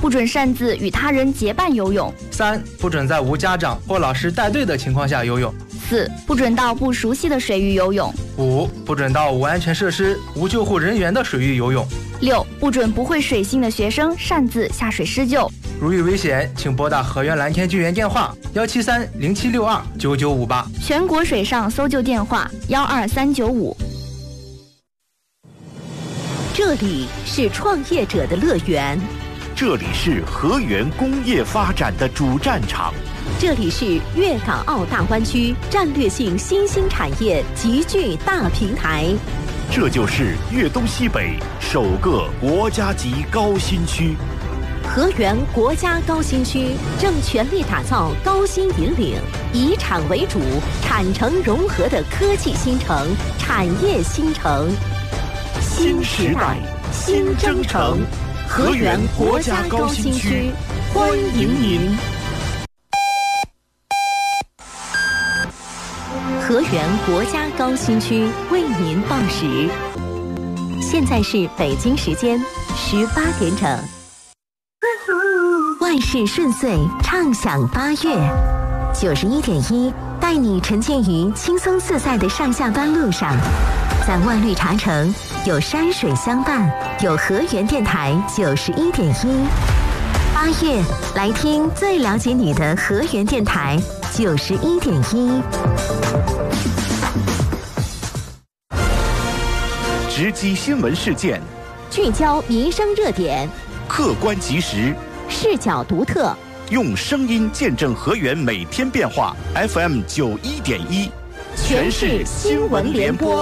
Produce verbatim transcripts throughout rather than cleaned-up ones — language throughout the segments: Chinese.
不准擅自与他人结伴游泳。 三、不准在无家长或老师带队的情况下游泳。 四、不准到不熟悉的水域游泳。 五、不准到无安全设施、无救护人员的水域游泳。 六、不准不会水性的学生擅自下水施救。 如遇危险，请拨打河源蓝天救援电话幺七三零七六二九九五八， 全国水上搜救电话幺二三九五。 这里是创业者的乐园， 这里是河源工业发展的主战场， 这里是粤港澳大湾区战略性新兴产业集聚大平台， 这就是粤东西北首个国家级高新区。 河源国家高新区正全力打造高新引领、以产为主、产城融合的科技新城、产业新城。新时代，新征程，河源国家高新区，欢迎您。河源国家高新区为您报时，现在是北京时间十八点整。万事顺遂，畅享八月。九十一点一带你沉浸于轻松自在的上下班路上。在万绿茶城有山水相伴，有河源电台九十一点一。八月来听最了解你的河源电台九十一点一。 直击新闻事件， 聚焦民生热点， 客观及时， 视角独特， 用声音见证河源每天变化。F M 九一点一， 全市新闻联播。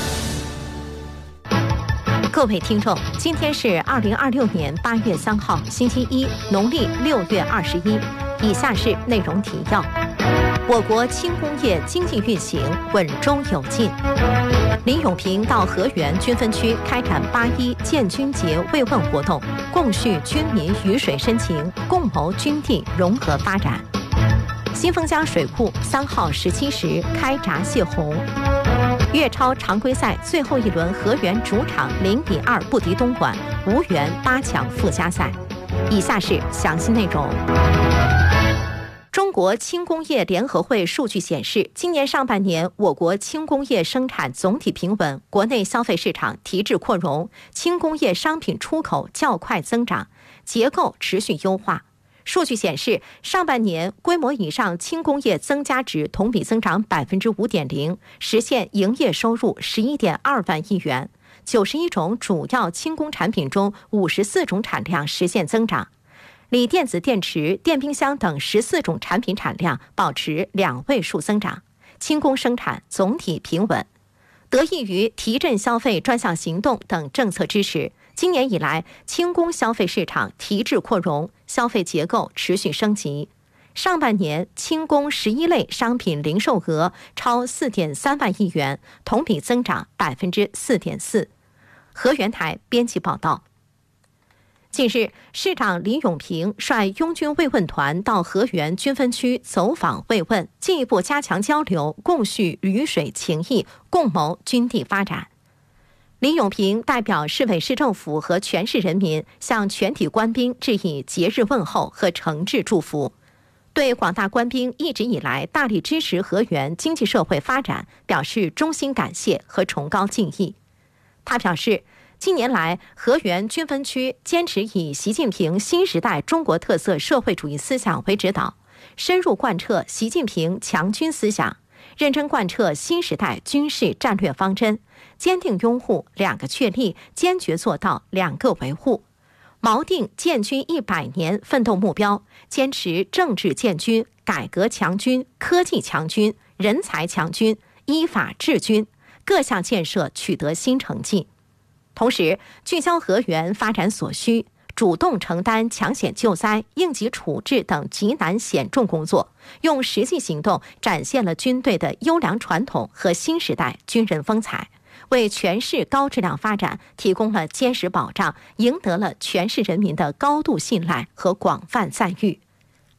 各位听众，今天是二零二六年八月三号，星期一，农历六月二十一。以下是内容提要：我国轻工业经济运行稳中有进。林永平到河源军分区开展八一建军节慰问活动，共叙军民鱼水深情，共谋军地融合发展。新丰江水库三号十七时开闸泄洪。粤超常规赛最后一轮，河源主场零比二不敌东莞，无缘八强附加赛。以下是详细内容。中国轻工业联合会数据显示，今年上半年我国轻工业生产总体平稳，国内消费市场提质扩容，轻工业商品出口较快增长，结构持续优化。数据显示，上半年规模以上轻工业增加值同比增长 百分之五点零， 实现营业收入 十一点二万亿元。九十一种主要轻工产品中，五十四种产量实现增长。锂电子电池、电冰箱等十四种产品产量保持两位数增长，轻工生产总体平稳。得益于提振消费专项行动等政策支持，今年以来，轻工消费市场提质扩容，消费结构持续升级。上半年，轻工十一类商品零售额超 四点三万亿元，同比增长 百分之四点四。河源台编辑报道。近日，市长林永平率拥军慰问团到河源军分区走访慰问，进一步加强交流，共叙鱼水情谊，共谋军地发展。林永平代表市委市政府和全市人民向全体官兵致以节日问候和诚挚祝福，对广大官兵一直以来大力支持河源经济社会发展表示衷心感谢和崇高敬意。他表示，近年来，河源军分区坚持以习近平新时代中国特色社会主义思想为指导，深入贯彻习近平强军思想，认真贯彻新时代军事战略方针，坚定拥护两个确立，坚决做到两个维护，锚定建军一百年奋斗目标，坚持政治建军、改革强军、科技强军、人才强军、依法治军，各项建设取得新成绩。同时，聚焦河源发展所需，主动承担抢险救灾、应急处置等急难险重工作，用实际行动展现了军队的优良传统和新时代军人风采，为全市高质量发展提供了坚实保障，赢得了全市人民的高度信赖和广泛赞誉。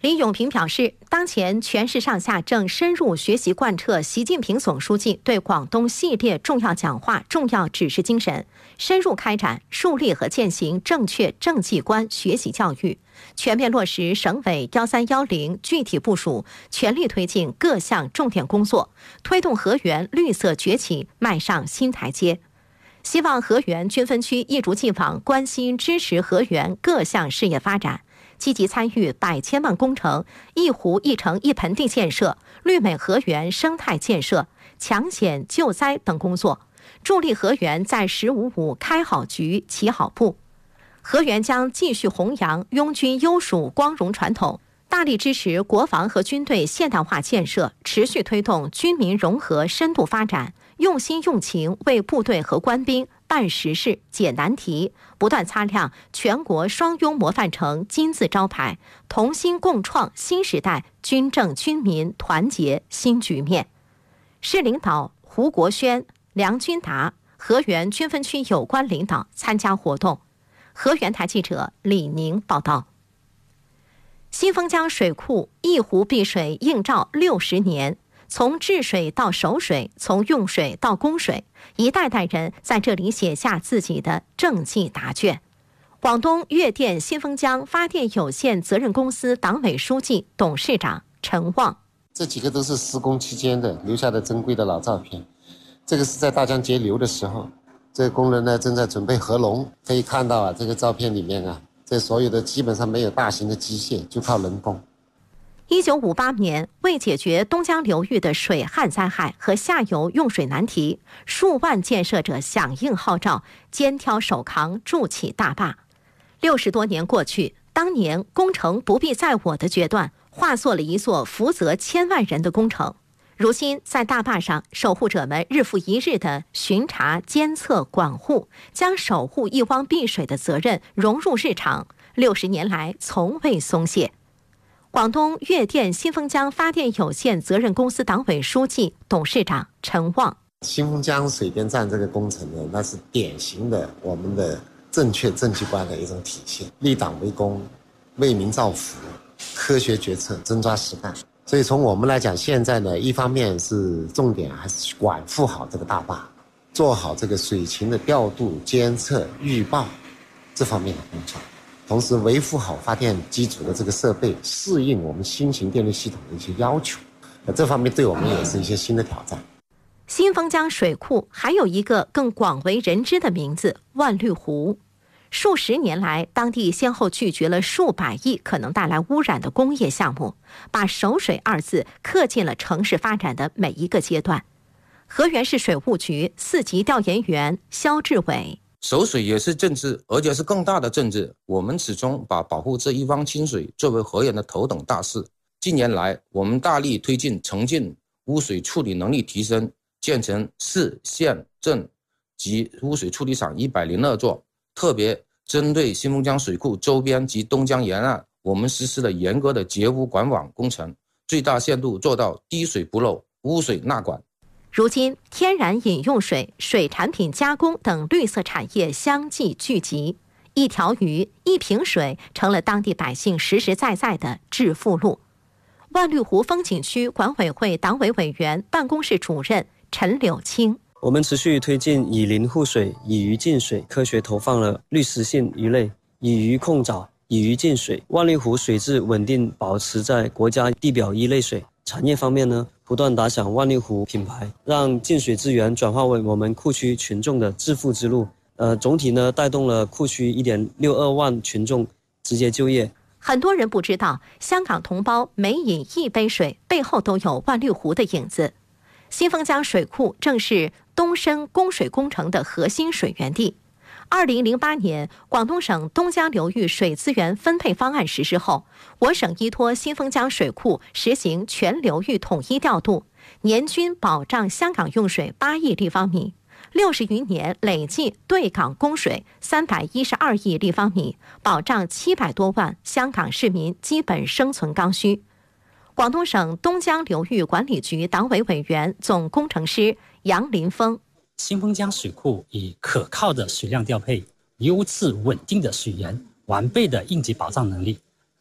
李永平表示，当前全市上下正深入学习贯彻习近平总书记对广东系列重要讲话重要指示精神，深入开展树立和践行正确政绩观学习教育，全面落实省委一三一零具体部署，全力推进各项重点工作，推动河源绿色崛起迈上新台阶。希望河源军分区一如既往关心支持河源各项事业发展，积极参与百千万工程、一湖一城一盆地建设、绿美河源生态建设、抢险救灾等工作，助力河源在“十五五”开好局、起好步。河源将继续弘扬拥军优属光荣传统，大力支持国防和军队现代化建设，持续推动军民融合深度发展，用心用情为部队和官兵办实事、解难题，不断擦亮全国双拥模范城金字招牌，同心共创新时代军政军民团结新局面。市领导胡国轩、梁军达、河源军分区有关领导参加活动。河源台记者李宁报道。新丰江水库一湖碧水映照六十年，从治水到守水，从用水到供水，一代代人在这里写下自己的政绩答卷。广东粤电新丰江发电有限责任公司党委书记、董事长陈旺： 这几个都是施工期间的留下的珍贵的老照片。这个是在大江截流的时候，这个工人呢正在准备合龙，可以看到啊，这个照片里面啊，这所有的基本上没有大型的机械，就靠人工。 一九五八年，为解决东江流域的水旱灾害和下游用水难题，数万建设者响应号召，肩挑手扛筑起大坝。六十多年过去，当年工程不必在我的决断，化作了一座福泽千万人的工程。如今，在大坝上，守护者们日复一日的巡查、监测、管护，将守护一汪碧水的责任融入日常，六十年来从未松懈。广东粤电新丰江发电有限责任公司党委书记、董事长陈旺： 新丰江水电站这个工程呢，那是典型的我们的正确政绩观的一种体现，立党为公，为民造福，科学决策，真抓实干。所以从我们来讲，现在呢，一方面是重点还是管护好这个大坝，做好这个水情的调度、监测、预报这方面的工作，同时维护好发电机组的这个设备，适应我们新型电力系统的一些要求。这方面对我们也是一些新的挑战。 新丰江水库还有一个更广为人知的名字——万绿湖。数十年来，当地先后拒绝了数百亿可能带来污染的工业项目，把守水二字刻进了城市发展的每一个阶段。河源市水务局四级调研员肖志伟： 守水也是政治，而且是更大的政治。我们始终把保护这一汪清水作为河源的头等大事。近年来，我们大力推进城镇污水处理能力提升，建成市、县、镇及污水处理厂一百零二座。特别针对新丰江水库周边及东江沿岸，我们实施了严格的截污管网工程，最大限度做到滴水不漏、污水纳管。 如今，天然饮用水、水产品加工等绿色产业相继聚集，一条鱼、一瓶水成了当地百姓实实在在的致富路。万绿湖风景区管委会党委委员办公室主任陈柳青： 我们持续推进以林护水、以鱼进水，科学投放了滤食性鱼类，以鱼控藻，以鱼进水。万绿湖水质稳定，保持在国家地表一类水。产业方面呢，不断打响万绿湖品牌，让净水资源转化为我们库区群众的致富之路。呃，总体呢，带动了库区一点六二万群众直接就业。 很多人不知道，香港同胞每饮一杯水背后都有万绿湖的影子。新丰江水库正是东深供水工程的核心水源地。二零零八年，广东省东江流域水资源分配方案实施后，我省依托新丰江水库实行全流域统一调度，年均保障香港用水八亿立方米，六十余年累计对港供水三百一十二亿立方米，保障七百多万香港市民基本生存刚需。广东省东江流域管理局党委委员、总工程师杨林峰： 新丰江水库以可靠的水量调配、优质稳定的水源、完备的应急保障能力，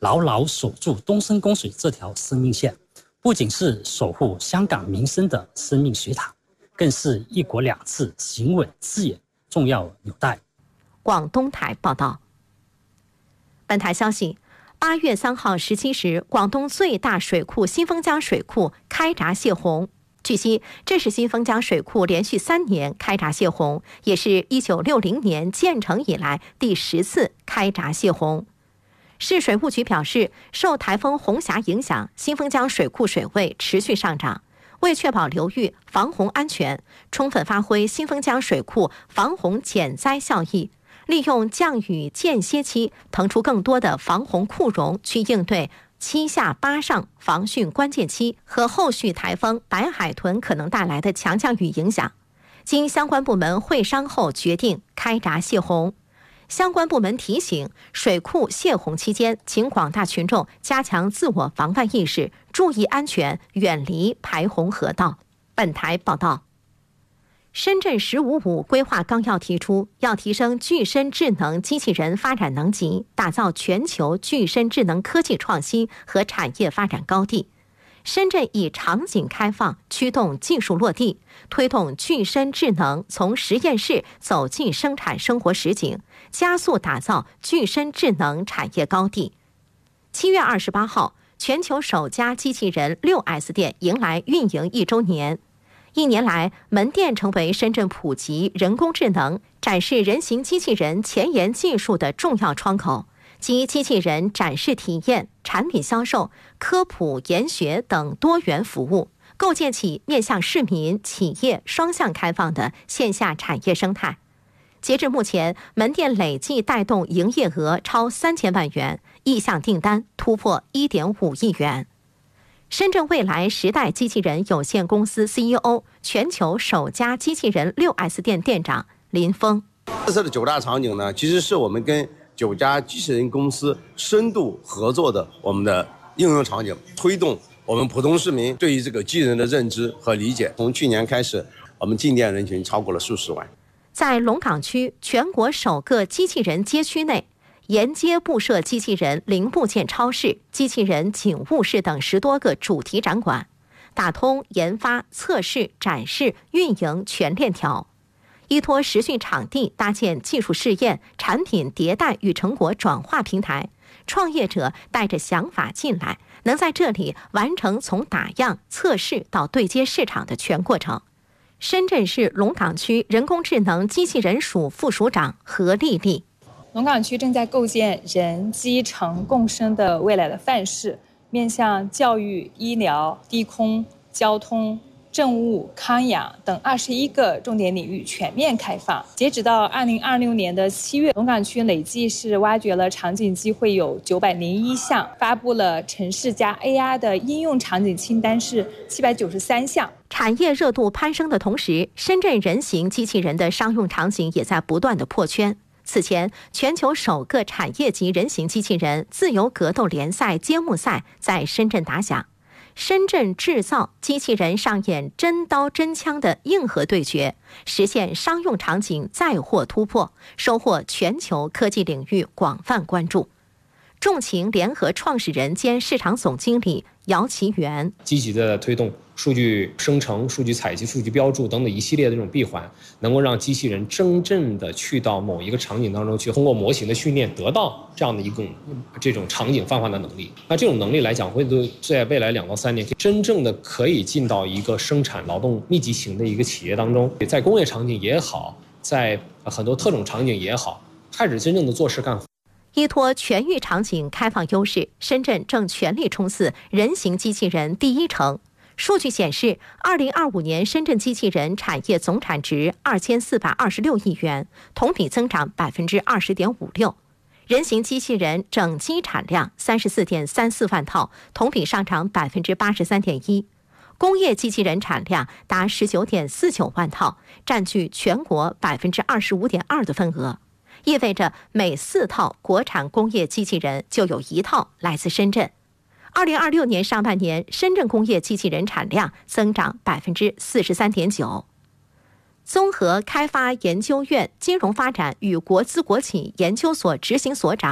牢牢守住东深供水这条生命线，不仅是守护香港民生的生命水塔，更是一国两制行稳致远重要纽带。 广东台报道。本台消息，八月三号十七时，广东最大水库新丰江水库开闸泄洪。据悉，这是新丰江水库连续三年开闸泄洪，也是一九六零年建成以来第十次开闸泄洪。市水务局表示，受台风红霞影响，新丰江水库水位持续上涨。为确保流域防洪安全，充分发挥新丰江水库防洪减灾效益，利用降雨间歇期腾出更多的防洪库容，去应对七下八上防汛关键期和后续台风白海豚可能带来的强降雨影响。经相关部门会商后，决定开闸泄洪。相关部门提醒，水库泄洪期间，请广大群众加强自我防范意识，注意安全，远离排洪河道。本台报道。深圳“十五五”规划纲要提出，要提升具身智能机器人发展能级，打造全球具身智能科技创新和产业发展高地。深圳以场景开放驱动技术落地，推动具身智能从实验室走进生产生活实景，加速打造具身智能产业高地。七月二十八号，全球首家机器人六 S 店迎来运营一周年。一年来，门店成为深圳普及人工智能、展示人形机器人前沿技术的重要窗口，集机器人展示体验、产品销售、科普研学等多元服务，构建起面向市民、企业双向开放的线下产业生态。截至目前，门店累计带动营业额超三千万元，意向订单突破一点五亿元。深圳未来时代机器人有限公司 C E O、全球首家机器人六 S 店店长林峰。 这次的九大场景呢，其实是我们跟九家机器人公司深度合作的我们的应用场景，推动我们普通市民对于这个机器人的认知和理解。从去年开始，我们进店人群超过了数十万。 在龙岗区全国首个机器人街区内，沿街布设机器人零部件超市、机器人警务室等十多个主题展馆，打通研发、测试、展示、运营全链条。依托实训场地，搭建技术试验、产品迭代与成果转化平台，创业者带着想法进来，能在这里完成从打样、测试到对接市场的全过程。深圳市龙岗区人工智能机器人署副署长何丽丽。 龙岗区正在构建人机城共生的未来的范式，面向教育、医疗、低空、交通、政务、康养等二十一个重点领域全面开放。截止到二零二六年的七月，龙岗区累计是挖掘了场景机会有九百零一项，发布了城市加 A R 的应用场景清单是七百九十三项。 产业热度攀升的同时，深圳人形机器人的商用场景也在不断的破圈。此前，全球首个产业级人形机器人自由格斗联赛揭幕赛在深圳打响。深圳制造机器人上演真刀真枪的硬核对决，实现商用场景再获突破，收获全球科技领域广泛关注。众情联合创始人兼市场总经理姚其元， 积极的推动数据生成、数据采集、数据标注等等一系列的这种闭环，能够让机器人真正的去到某一个场景当中去，通过模型的训练得到这样的一种这种场景泛化的能力。那这种能力来讲，会在未来两到三年真正的可以进到一个生产劳动密集型的一个企业当中，在工业场景也好，在很多特种场景也好，开始真正的做事干活。 依托全域场景开放优势，深圳正全力冲刺人形机器人第一城。数据显示，二零二五年深圳机器人产业总产值二千四百二十六亿元，同比增长百分之二十点五六。人形机器人整机产量三十四点三四万套，同比上涨百分之八十三点一。工业机器人产量达十九点四九万套，占据全国百分之二十五点二的份额。意味着每四套国产工业机器人就有一套来自深圳。二零二六年上半年，深圳工业机器人产量增长百分之四十三点九。综合开发研究院金融发展与国资国企研究所执行所长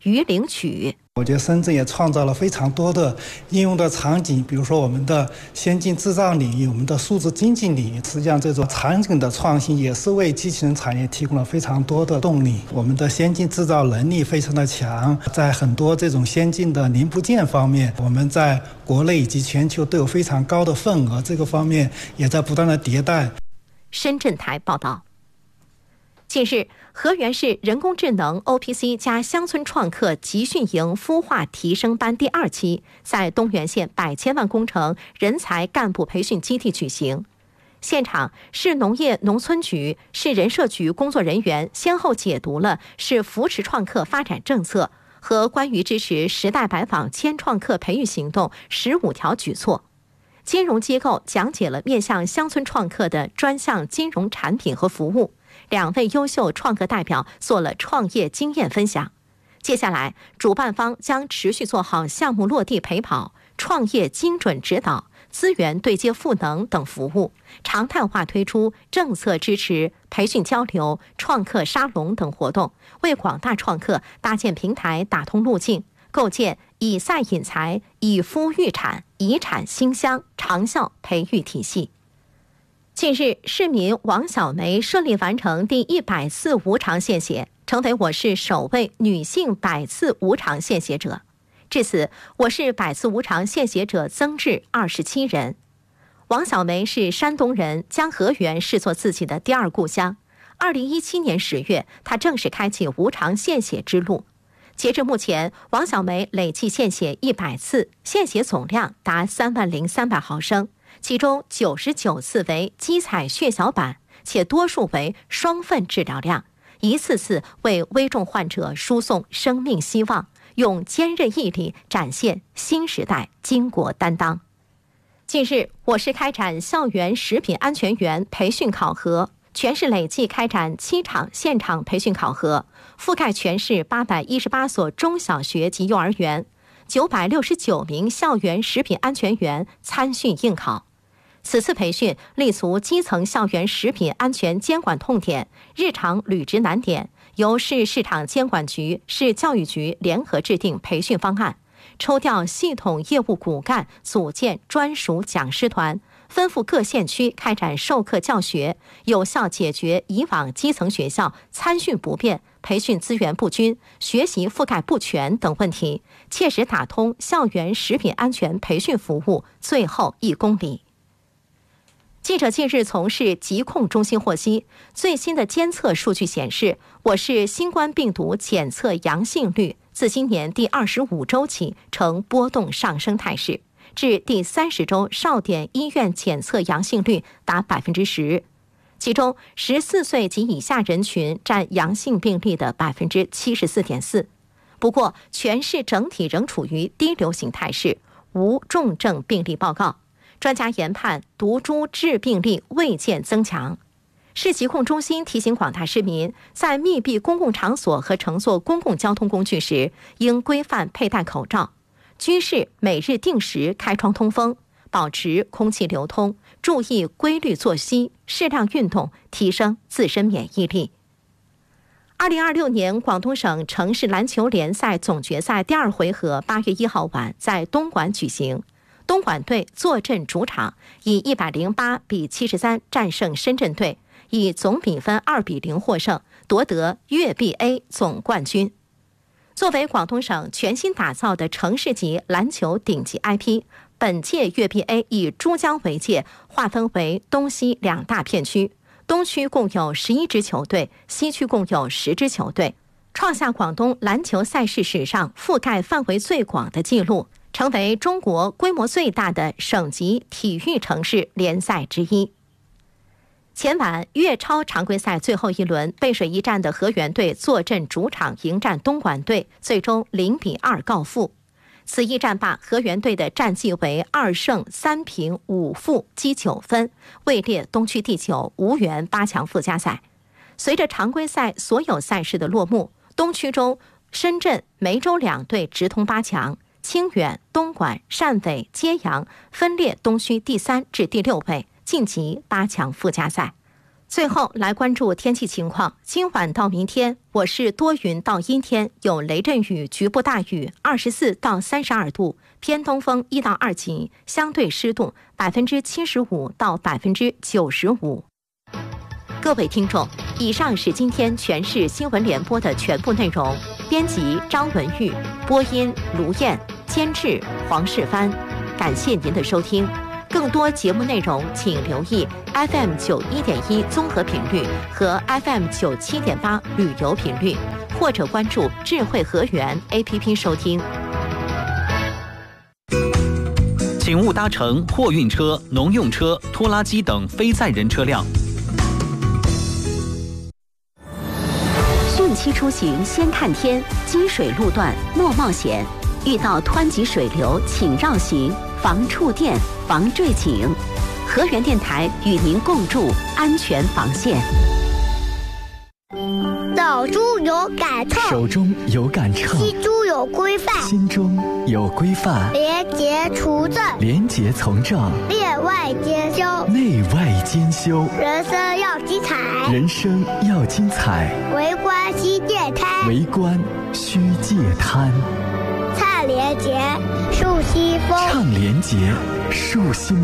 鱼鳞曲。 我觉得深圳也创造了非常多的应用的场景，比如说我们的先进制造领域，我们的数字经济领域，实际上这种场景的创新也是为机器人产业提供了非常多的动力。我们的先进制造能力非常的强，在很多这种先进的零部件方面，我们在国内以及全球都有非常高的份额，这个方面也在不断的迭代。 深圳台报道。近日，河源市人工智能 O P C 加乡村创客集训营孵化提升班第二期在东源县百千万工程人才干部培训基地举行。现场，市农业农村局、市人社局工作人员先后解读了市扶持创客发展政策和关于支持时代百访千创客培育行动十五条举措。金融机构讲解了面向乡村创客的专项金融产品和服务。两位优秀创客代表做了创业经验分享。接下来，主办方将持续做好项目落地陪跑、创业精准指导、资源对接赋能等服务，常态化推出政策支持、培训交流、创客沙龙等活动，为广大创客搭建平台，打通路径，构建以赛引才、以夫育产、以产兴乡长效培育体系。近日，市民王小梅顺利完成第一百次无偿献血，成为我市首位女性百次无偿献血者。至此，我市百次无偿献血者增至二十七人。王小梅是山东人，将河源视作自己的第二故乡。二零一七年十月，她正式开启无偿献血之路。截至目前，王小梅累计献血一百次，献血总量达三万零三百毫升。其中九十九次为基采血小板，且多数为双份治疗量，一次次为危重患者输送生命希望，用坚韧毅力展现新时代巾帼担当。近日，我市开展校园食品安全员培训考核，全市累计开展七场现场培训考核，覆盖全市八百一十八所中小学及幼儿园，九百六十九名校园食品安全员参训应考。此次培训立足基层校园食品安全监管痛点、日常履职难点，由市市场监管局、市教育局联合制定培训方案，抽调系统业务骨干，组建专属讲师团，吩咐各县区开展授课教学，有效解决以往基层学校参训不便、培训资源不均、学习覆盖不全等问题，切实打通校园食品安全培训服务最后一公里。记者近日从市疾控中心获悉，最新的监测数据显示，我市新冠病毒检测阳性率自今年第二十五周起呈波动上升态势，至第三十周少点医院检测阳性率达百分之十，其中十四岁及以下人群占阳性病例的百分之七十四点四。不过，全市整体仍处于低流行态势，无重症病例报告。专家研判，毒株致病力未见增强。市疾控中心提醒广大市民，在密闭公共场所和乘坐公共交通工具时，应规范佩戴口罩，居室每日定时开窗通风，保持空气流通，注意规律作息，适量运动，提升自身免疫力。二零二六年广东省城市篮球联赛总决赛第二回合八月一号晚在东莞举行。东莞队坐镇主场，以一百零八比七十三战胜深圳队，以总比分二比零获胜，夺得粤 B A 总冠军。作为广东省全新打造的城市级篮球顶级 I P， 本届粤 B A 以珠江为界，划分为东西两大片区，东区共有十一支球队，西区共有十支球队，创下广东篮球赛事史上覆盖范围最广的纪录，成为中国规模最大的省级体育城市联赛之一。前晚粤超常规赛最后一轮，背水一战的河源队坐镇主场迎战东莞队，最终零比二告负。此一战罢，河源队的战绩为二胜三平五负，积九分，位列东区第九，无缘八强附加赛。随着常规赛所有赛事的落幕，东区中深圳、梅州两队直通八强，清远、东莞、汕尾、揭阳分列东区第三至第六位，晋级八强附加赛。 最后来关注天气情况。今晚到明天，我市多云到阴天，有雷阵雨，局部大雨，二十四到三十二度，偏东风一到二级，相对湿度百分之七十五到百分之九十五。各位听众，以上是今天全市新闻联播的全部内容。编辑张文玉，播音卢燕，监制黄世帆。感谢您的收听。更多节目内容，请留意 F M 九一点一综合频率和 F M 九七点八旅游频率，或者关注智慧河源 A P P 收听。 请勿搭乘货运车、农用车、拖拉机等非载人车辆。 汛期出行先看天，积水路段莫冒险，遇到湍急水流请绕行，防触电，防坠井。河源电台与您共筑安全防线。 走猪有赶趟， 手中有杆秤， 吸猪有规范， 心中有规范。 廉洁除政， 廉洁从政， 内外兼修， 内外兼修。 人生要精彩， 人生要精彩。 为官须戒贪， 为官须戒贪。 唱廉洁树新风， 唱廉洁树新